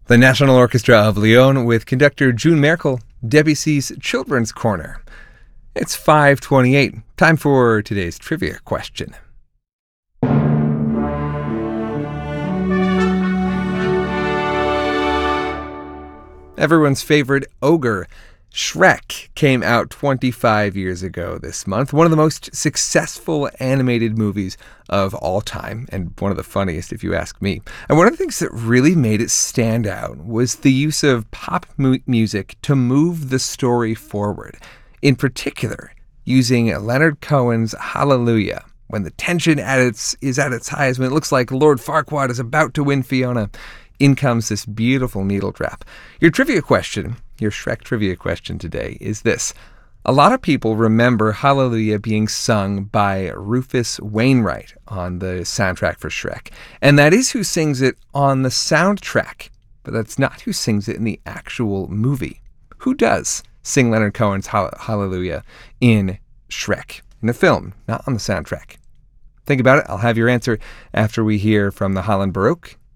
The National Orchestra of Lyon with conductor June Merkel, Debussy's Children's Corner. It's 5:28. Time for today's trivia question. Everyone's favorite ogre, Shrek, came out 25 years ago this month. One of the most successful animated movies of all time, and one of the funniest if you ask me. And one of the things that really made it stand out was the use of pop music to move the story forward. In particular, using Leonard Cohen's Hallelujah. When the tension is at its highest, when it looks like Lord Farquaad is about to win Fiona, in comes this beautiful needle drop. Your Shrek trivia question today is this. A lot of people remember Hallelujah being sung by Rufus Wainwright on the soundtrack for Shrek. And that is who sings it on the soundtrack. But that's not who sings it in the actual movie. Who does sing Leonard Cohen's Hallelujah in Shrek? In the film, not on the soundtrack. Think about it. I'll have your answer after we hear from the Holland Baroque